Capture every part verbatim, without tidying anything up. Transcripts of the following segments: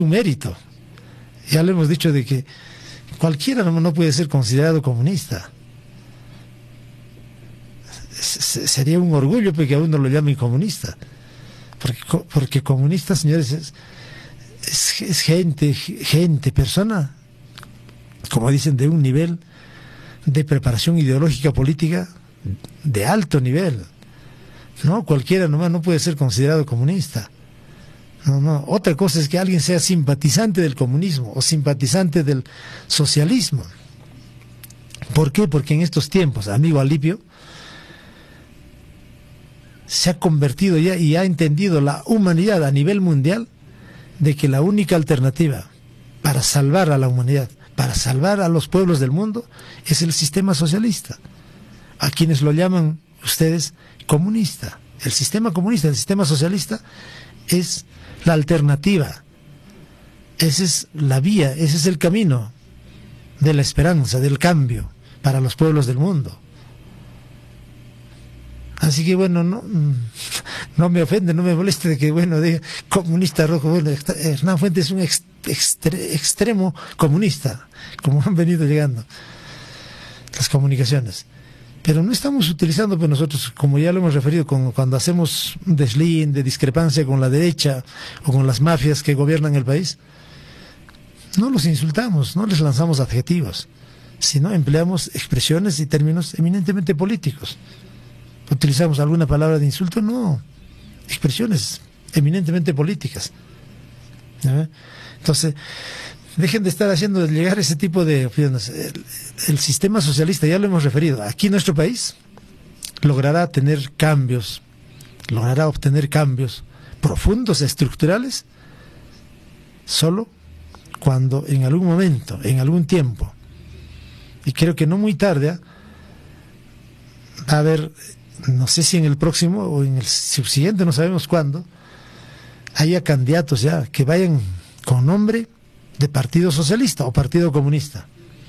un mérito. Ya le hemos dicho de que cualquiera no, no puede ser considerado comunista. S sería un orgullo porque a uno lo llamen comunista. Porque, porque comunista, señores, es, es, es gente, gente, persona, como dicen, de un nivel de preparación ideológica política de alto nivel. No, cualquiera nomás no puede ser considerado comunista. No, no. Otra cosa es que alguien sea simpatizante del comunismo o simpatizante del socialismo. ¿Por qué? Porque en estos tiempos, amigo Alipio, se ha convertido ya y ha entendido la humanidad a nivel mundial de que la única alternativa para salvar a la humanidad, para salvar a los pueblos del mundo, es el sistema socialista. A quienes lo llaman ustedes comunista. El sistema comunista, el sistema socialista es la alternativa. Esa es la vía, ese es el camino de la esperanza, del cambio para los pueblos del mundo. Así que bueno, no, no me ofende, no me moleste de que, bueno, diga comunista rojo. Bueno, Hernán Fuentes es un ex, extre, extremo comunista, como han venido llegando las comunicaciones. Pero no estamos utilizando, pues nosotros, como ya lo hemos referido, con, cuando hacemos un deslinde, de discrepancia con la derecha o con las mafias que gobiernan el país, no los insultamos, no les lanzamos adjetivos, sino empleamos expresiones y términos eminentemente políticos. ¿Utilizamos alguna palabra de insulto? No, expresiones eminentemente políticas. ¿Eh? Entonces, dejen de estar haciendo llegar ese tipo de opiniones. El, el sistema socialista, ya lo hemos referido, aquí en nuestro país logrará tener cambios, logrará obtener cambios profundos, estructurales, solo cuando en algún momento, en algún tiempo, y creo que no muy tarde, va a haber, no sé si en el próximo o en el subsiguiente, no sabemos cuándo, haya candidatos ya que vayan con nombre de Partido Socialista o Partido Comunista.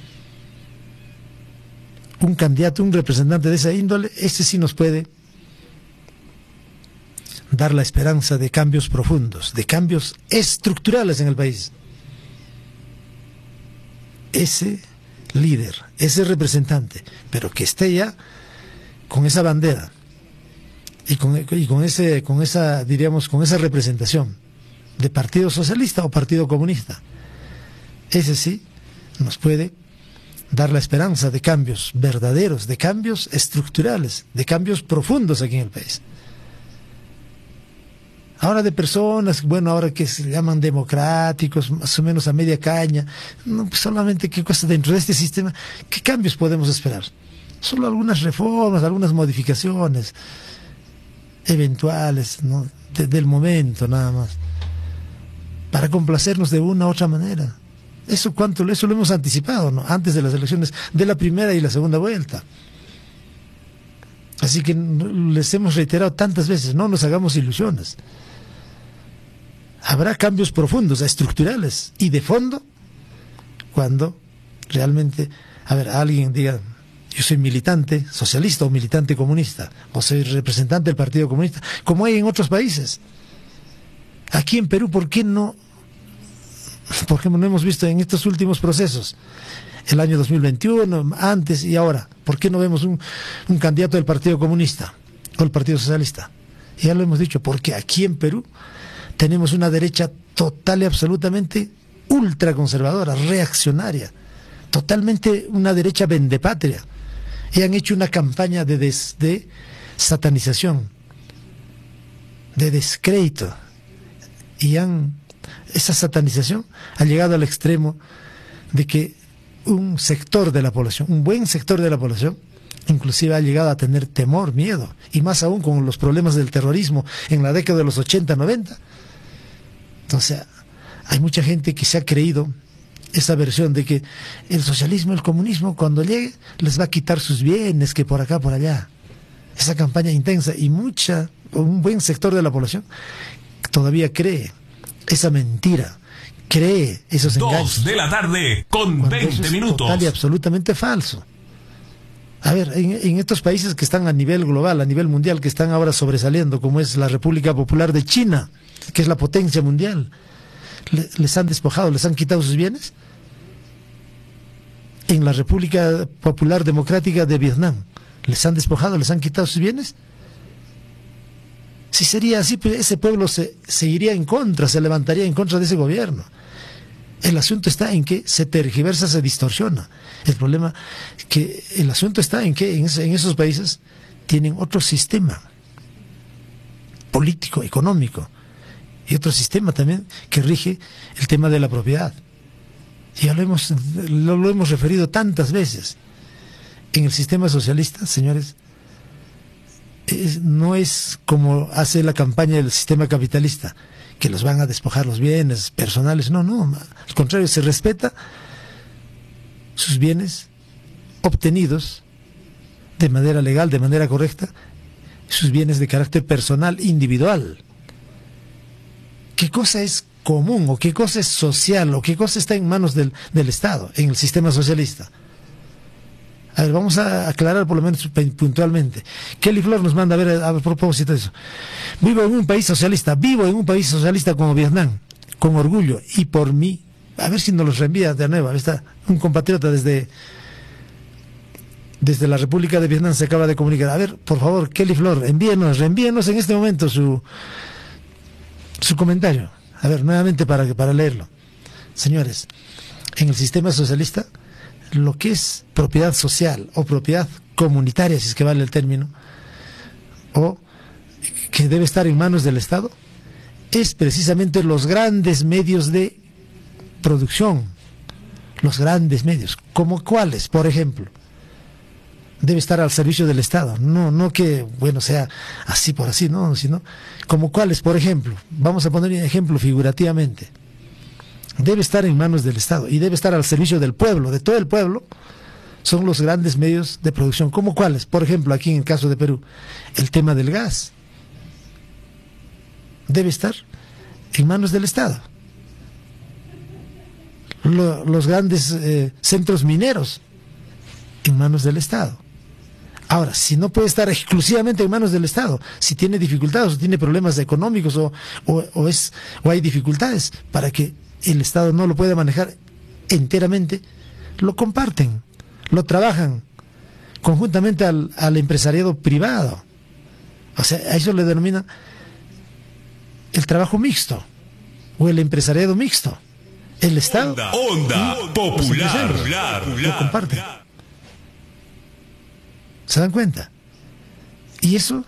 Un candidato, un representante de esa índole, ese sí nos puede dar la esperanza de cambios profundos, de cambios estructurales en el país. Ese líder, ese representante, pero que esté ya con esa bandera y con, y con ese, con esa, diríamos, con esa representación de Partido Socialista o Partido Comunista. Ese sí nos puede dar la esperanza de cambios verdaderos, de cambios estructurales, de cambios profundos aquí en el país. Ahora de personas, bueno, ahora que se llaman democráticos, más o menos a media caña, no, pues solamente qué cosa dentro de este sistema, ¿qué cambios podemos esperar? Solo algunas reformas, algunas modificaciones eventuales, ¿no? de, del momento nada más, para complacernos de una u otra manera. Eso cuánto, eso lo hemos anticipado, ¿no? Antes de las elecciones de la primera y la segunda vuelta. Así que les hemos reiterado tantas veces, no nos hagamos ilusiones. Habrá cambios profundos, estructurales y de fondo, cuando realmente, a ver, alguien diga, yo soy militante socialista o militante comunista, o soy representante del Partido Comunista, como hay en otros países. Aquí en Perú, ¿por qué no? Por ejemplo, no hemos visto en estos últimos procesos, el año dos mil veintiuno, antes y ahora, ¿por qué no vemos un, un candidato del Partido Comunista o el Partido Socialista? Y ya lo hemos dicho, porque aquí en Perú tenemos una derecha total y absolutamente ultraconservadora, reaccionaria, totalmente una derecha vendepatria, y han hecho una campaña de, des, de satanización, de descrédito, y han, esa satanización ha llegado al extremo de que un sector de la población, un buen sector de la población, inclusive ha llegado a tener temor, miedo, y más aún con los problemas del terrorismo en la década de los ochenta, noventa. Entonces, hay mucha gente que se ha creído esa versión de que el socialismo, el comunismo, cuando llegue, les va a quitar sus bienes, que por acá, por allá. Esa campaña intensa, y mucha, un buen sector de la población todavía cree esa mentira, cree esos engaños. Dos de la tarde con veinte minutos. Total y absolutamente falso. A ver, en, en estos países que están a nivel global, a nivel mundial, que están ahora sobresaliendo, como es la República Popular de China, que es la potencia mundial, le, les han despojado, les han quitado sus bienes. En la República Popular Democrática de Vietnam, les han despojado, les han quitado sus bienes. Si sería así, pues ese pueblo se, se iría en contra, se levantaría en contra de ese gobierno. El asunto está en que se tergiversa, se distorsiona. El problema es que el asunto está en que en, ese, en esos países tienen otro sistema político, económico, y otro sistema también que rige el tema de la propiedad. Ya lo hemos, lo, lo hemos referido tantas veces. En el sistema socialista, señores, es, no es como hace la campaña del sistema capitalista, que los van a despojar los bienes personales. No, no, al contrario, se respeta sus bienes obtenidos de manera legal, de manera correcta, sus bienes de carácter personal, individual. ¿Qué cosa es común o qué cosa es social o qué cosa está en manos del, del Estado en el sistema socialista? A ver, vamos a aclarar por lo menos puntualmente. Kelly Flor nos manda a ver a, a propósito de eso. Vivo en un país socialista, vivo en un país socialista como Vietnam, con orgullo, y por mí, a ver si nos los reenvía de nuevo. Está un compatriota desde desde la República de Vietnam, se acaba de comunicar. A ver, por favor, Kelly Flor, envíenos, reenvíenos en este momento su su comentario. A ver, nuevamente para, para leerlo. Señores, en el sistema socialista, lo que es propiedad social o propiedad comunitaria, si es que vale el término, o que debe estar en manos del Estado, es precisamente los grandes medios de producción, los grandes medios, como cuáles, por ejemplo, debe estar al servicio del Estado, no, no que, bueno, sea así por así, no, sino como cuáles, por ejemplo, vamos a poner un ejemplo figurativamente, debe estar en manos del Estado y debe estar al servicio del pueblo, de todo el pueblo. Son los grandes medios de producción. ¿Cómo cuáles? Por ejemplo, aquí en el caso de Perú, el tema del gas debe estar en manos del Estado. Lo, los grandes eh, centros mineros en manos del Estado. Ahora, si no puede estar exclusivamente en manos del Estado, si tiene dificultades o tiene problemas económicos o, o, o, es, o hay dificultades para que el Estado no lo puede manejar enteramente, lo comparten, lo trabajan conjuntamente al, al empresariado privado. O sea, a eso le denomina el trabajo mixto o el empresariado mixto. El Estado Onda, onda popular, popular, lo comparten. ¿Se dan cuenta? Y eso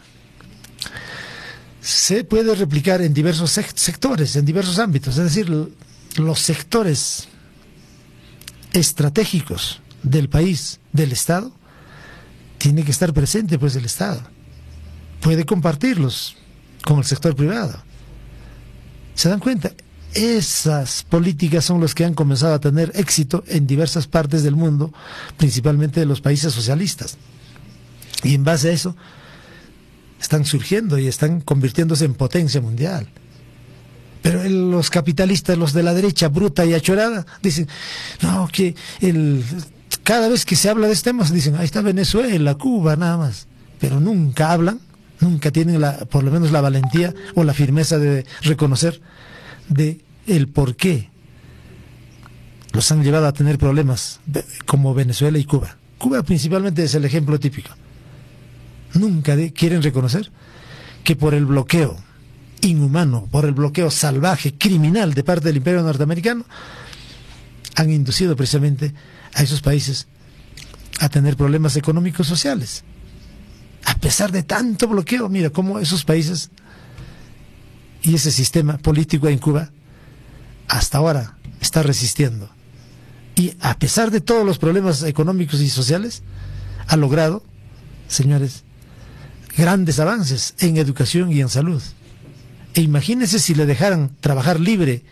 se puede replicar en diversos sectores, en diversos ámbitos, es decir, los sectores estratégicos del país, del Estado, tiene que estar presente pues el Estado. Puede compartirlos con el sector privado. ¿Se dan cuenta? Esas políticas son las que han comenzado a tener éxito en diversas partes del mundo, principalmente de los países socialistas. Y en base a eso están surgiendo y están convirtiéndose en potencia mundial. Pero el, los capitalistas, los de la derecha bruta y achorada, dicen, no, que el, cada vez que se habla de estos temas, dicen, ahí está Venezuela, Cuba, nada más. Pero nunca hablan, nunca tienen la, por lo menos la valentía o la firmeza de reconocer de el por qué los han llevado a tener problemas como Venezuela y Cuba. Cuba principalmente es el ejemplo típico. Nunca de, quieren reconocer que por el bloqueo inhumano, por el bloqueo salvaje, criminal de parte del Imperio norteamericano, han inducido precisamente a esos países a tener problemas económicos sociales. A pesar de tanto bloqueo, mira cómo esos países y ese sistema político en Cuba hasta ahora está resistiendo. Y a pesar de todos los problemas económicos y sociales, ha logrado, señores, grandes avances en educación y en salud. E imagínense si le dejaran trabajar libre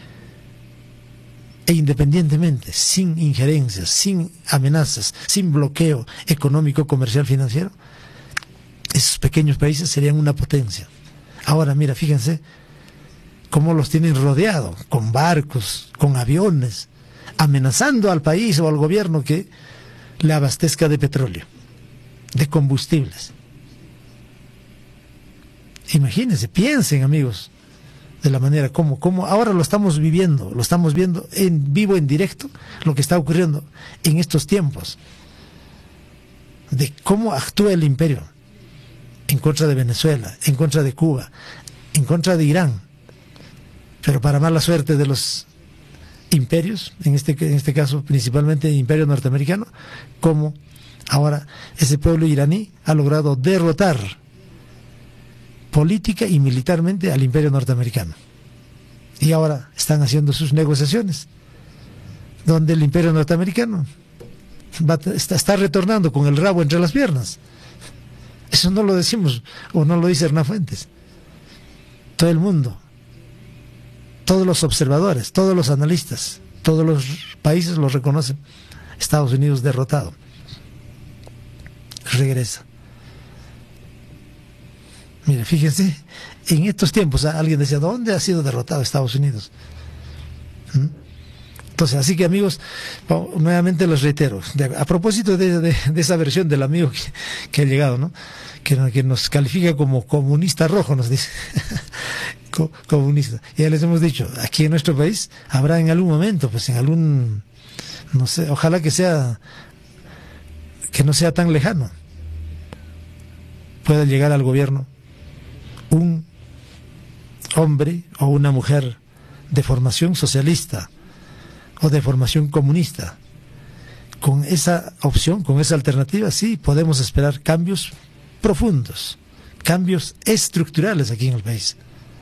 e independientemente, sin injerencias, sin amenazas, sin bloqueo económico, comercial, financiero, esos pequeños países serían una potencia. Ahora, mira, fíjense cómo los tienen rodeado, con barcos, con aviones, amenazando al país o al gobierno que le abastezca de petróleo, de combustibles. Imagínense, piensen, amigos, de la manera como, como ahora lo estamos viviendo, lo estamos viendo en vivo, en directo, lo que está ocurriendo en estos tiempos, de cómo actúa el imperio en contra de Venezuela, en contra de Cuba, en contra de Irán, pero para mala suerte de los imperios, en este, en este caso principalmente el imperio norteamericano, como ahora ese pueblo iraní ha logrado derrotar política y militarmente al imperio norteamericano. Y ahora están haciendo sus negociaciones, donde el imperio norteamericano va, está, está retornando con el rabo entre las piernas. Eso no lo decimos, o no lo dice Hernán Fuentes. Todo el mundo, todos los observadores, todos los analistas, todos los países lo reconocen. Estados Unidos derrotado. Regresa. Mire, fíjense, en estos tiempos alguien decía, ¿dónde ha sido derrotado Estados Unidos? ¿Mm? Entonces, así que amigos, nuevamente los reitero, de, a propósito de, de, de esa versión del amigo que, que ha llegado, ¿no? Que, que nos califica como comunista rojo, nos dice. Co comunista. Ya les hemos dicho, aquí en nuestro país habrá en algún momento, pues en algún, no sé, ojalá que sea, que no sea tan lejano, pueda llegar al gobierno un hombre o una mujer de formación socialista o de formación comunista. Con esa opción, con esa alternativa, sí podemos esperar cambios profundos, cambios estructurales aquí en el país.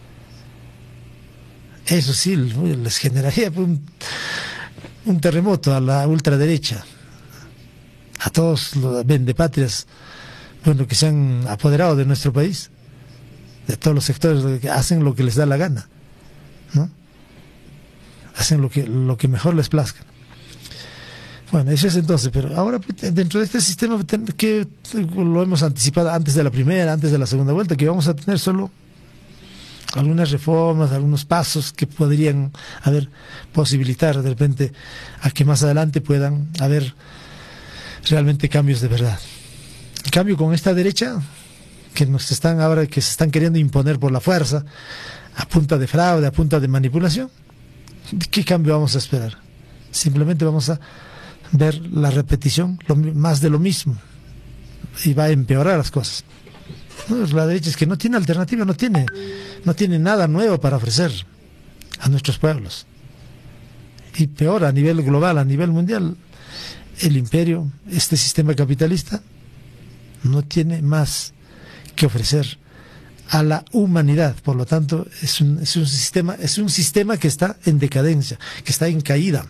Eso sí, les generaría un, un terremoto a la ultraderecha, a todos los vendepatrias, bueno, que se han apoderado de nuestro país, de todos los sectores que hacen lo que les da la gana, ¿no? Hacen lo que, lo que mejor les plazca. Bueno, eso es entonces, pero ahora dentro de este sistema que lo hemos anticipado antes de la primera, antes de la segunda vuelta, que vamos a tener solo algunas reformas, algunos pasos que podrían haber posibilitar de repente a que más adelante puedan haber realmente cambios de verdad. En cambio, con esta derecha que nos están ahora, que se están queriendo imponer por la fuerza, a punta de fraude, a punta de manipulación, ¿qué cambio vamos a esperar? Simplemente vamos a ver la repetición, lo, más de lo mismo, y va a empeorar las cosas. No, la derecha es que no tiene alternativa, no tiene, no tiene nada nuevo para ofrecer a nuestros pueblos. Y peor, a nivel global, a nivel mundial, el imperio, este sistema capitalista, no tiene más que ofrecer a la humanidad. Por lo tanto, es un, es un sistema, es un sistema que está en decadencia, que está en caída.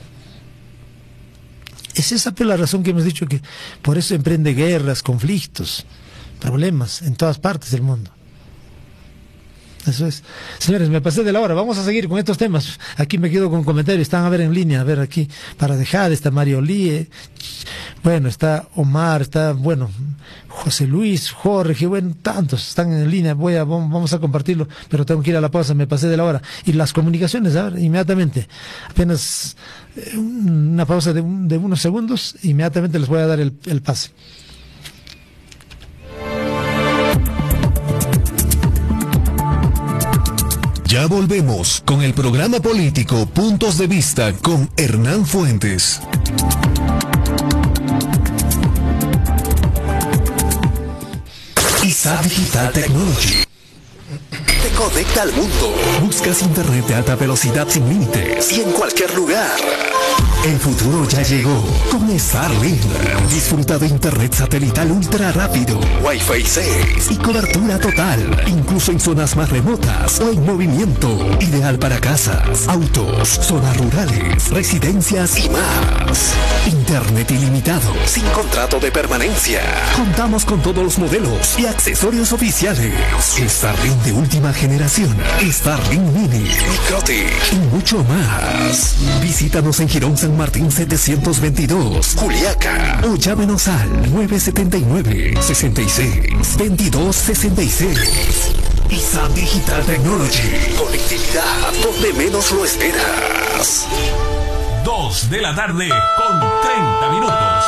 Es esa pues la razón que hemos dicho que por eso emprende guerras, conflictos, problemas en todas partes del mundo. Eso es. Señores, me pasé de la hora. Vamos a seguir con estos temas. Aquí me quedo con comentarios. Están a ver en línea. A ver aquí. Para dejar. Está Mario Lie. Bueno, está Omar. Está, bueno, José Luis, Jorge. Bueno, tantos están en línea. Voy a, vamos a compartirlo. Pero tengo que ir a la pausa. Me pasé de la hora. Y las comunicaciones, a ver, inmediatamente. Apenas una pausa de, de unos segundos. Inmediatamente les voy a dar el, el pase. Ya volvemos con el programa político Puntos de Vista con Hernán Fuentes. I S A Digital Technology te conecta al mundo. Buscas internet de alta velocidad sin límites y en cualquier lugar. El futuro ya llegó con Starlink. Disfruta de internet satelital ultra rápido, Wi-Fi seis y cobertura total, incluso en zonas más remotas o en movimiento. Ideal para casas, autos, zonas rurales, residencias y más. Internet ilimitado, sin contrato de permanencia. Contamos con todos los modelos y accesorios oficiales. Starlink de última generación, Starlink Mini, Microtic y mucho más. Visítanos en Girón San Martín setecientos veintidós, Juliaca, o llámenos al nueve siete nueve, sesenta y seis, veintidós sesenta y seis. I S A Digital Technology, conectividad donde menos lo esperas. Dos de la tarde con treinta minutos.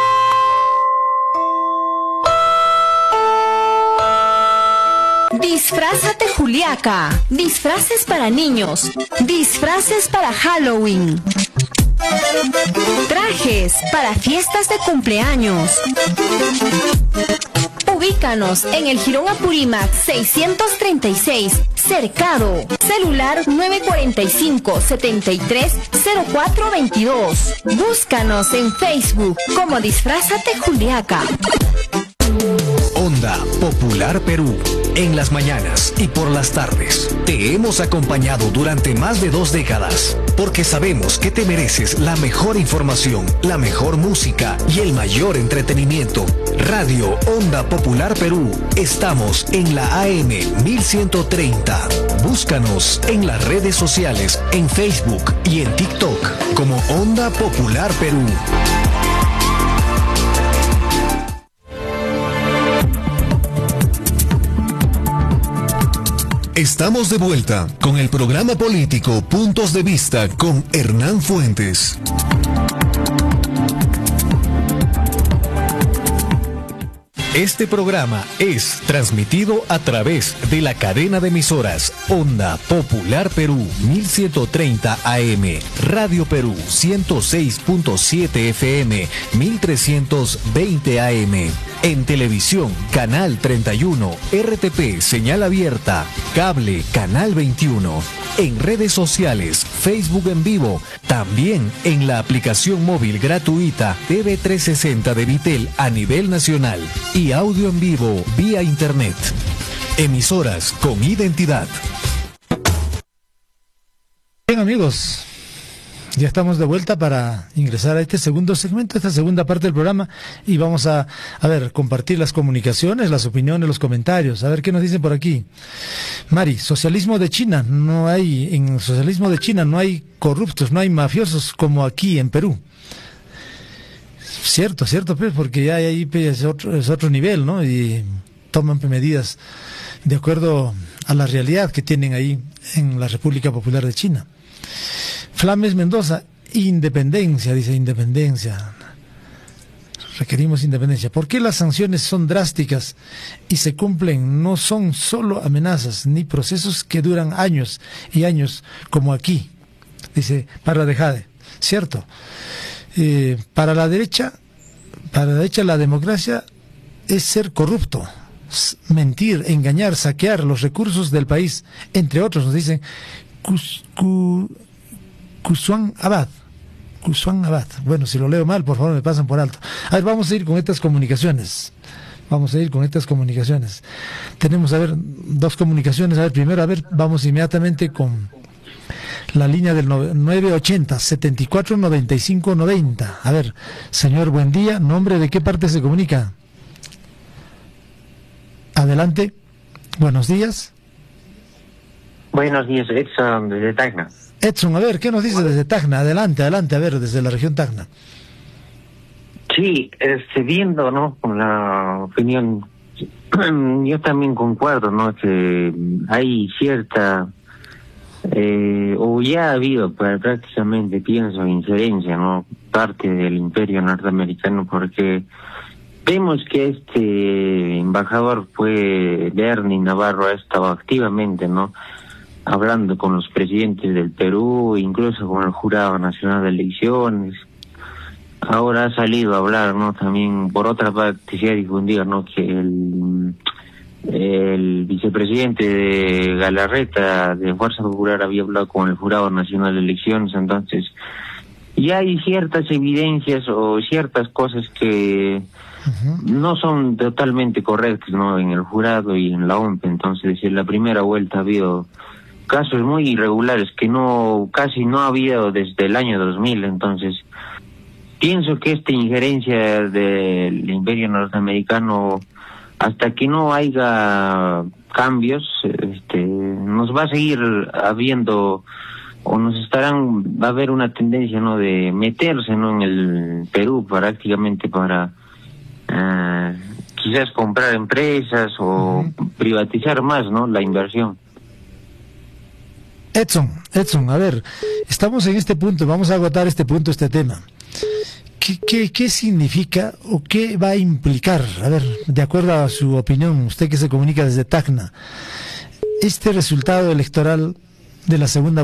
Disco Disfrázate Juliaca. Disfraces para niños. Disfraces para Halloween. Trajes para fiestas de cumpleaños. Ubícanos en el Jirón Apurímac seiscientos treinta y seis, Cercado. Celular nueve cuatro cinco, siete tres, cero cuatro dos dos. Búscanos en Facebook como Disfrázate Juliaca. Onda Popular Perú. En las mañanas y por las tardes. Te hemos acompañado durante más de dos décadas. Porque sabemos que te mereces la mejor información, la mejor música y el mayor entretenimiento. Radio Onda Popular Perú. Estamos en la A M mil ciento treinta. Búscanos en las redes sociales, en Facebook y en TikTok como Onda Popular Perú. Estamos de vuelta con el programa político Puntos de Vista con Hernán Fuentes. Este programa es transmitido a través de la cadena de emisoras Onda Popular Perú mil ciento treinta A M, Radio Perú ciento seis punto siete F M, mil trescientos veinte A M. En televisión, Canal treinta y uno, R T P, señal abierta, cable, Canal veintiuno. En redes sociales, Facebook en vivo, también en la aplicación móvil gratuita T V trescientos sesenta de Vitel a nivel nacional y audio en vivo vía internet. Emisoras con identidad. Bien, amigos, ya estamos de vuelta para ingresar a este segundo segmento, esta segunda parte del programa, y vamos a, a ver, compartir las comunicaciones, las opiniones, los comentarios. A ver qué nos dicen por aquí. Mari, socialismo de China, no hay, en socialismo de China no hay corruptos, no hay mafiosos como aquí en Perú. Cierto, cierto, pues, porque ya ahí es otro, es otro nivel, ¿no? Y toman medidas de acuerdo a la realidad que tienen ahí en la República Popular de China. Flames Mendoza, independencia, dice independencia. Requerimos independencia. ¿Por qué las sanciones son drásticas y se cumplen? No son solo amenazas ni procesos que duran años y años como aquí, dice Parra de Jade. Cierto. Eh, para la derecha, para la derecha la democracia es ser corrupto, mentir, engañar, saquear los recursos del país, entre otros, nos dicen Kusuan Abad. Kusuan Abad. Bueno, si lo leo mal, por favor, me pasan por alto. A ver, vamos a ir con estas comunicaciones. Vamos a ir con estas comunicaciones. Tenemos, a ver, dos comunicaciones. A ver, primero, a ver, vamos inmediatamente con la línea del nueve ochenta, setenta y cuatro, noventa y cinco, noventa. A ver, señor, buen día. ¿Nombre de qué parte se comunica? Adelante. Buenos días. Buenos días, Edson, desde Tacna. Edson, a ver, ¿qué nos dice desde Tacna? Adelante, adelante, a ver, desde la región Tacna. Sí, este, viendo, ¿no?, con la opinión, yo también concuerdo, ¿no?, que hay cierta, eh, o ya ha habido pues, prácticamente, pienso, injerencia, ¿no?, parte del imperio norteamericano, porque vemos que este embajador fue Bernie Navarro, ha estado activamente, ¿no?, hablando con los presidentes del Perú, incluso con el Jurado Nacional de Elecciones. Ahora ha salido a hablar, ¿no?, también, por otra parte, se ha difundido, ¿no?, que el, el vicepresidente de Galarreta, de Fuerza Popular, había hablado con el Jurado Nacional de Elecciones. Entonces, ya hay ciertas evidencias o ciertas cosas que uh-huh. no son totalmente correctas, ¿no?, en el jurado y en la O M P. Entonces, en la primera vuelta ha habido casos muy irregulares que no casi no ha habido desde el año dos mil. Entonces, pienso que esta injerencia del imperio norteamericano, hasta que no haya cambios, este, nos va a seguir habiendo, o nos estarán, va a haber una tendencia, ¿no?, de meterse, ¿no?, en el Perú prácticamente para uh, quizás comprar empresas o uh-huh. privatizar más, ¿no?, la inversión. Edson, Edson, a ver, estamos en este punto, vamos a agotar este punto, este tema. ¿Qué, qué, qué significa o qué va a implicar? A ver, de acuerdo a su opinión, usted que se comunica desde Tacna, este resultado electoral de la segunda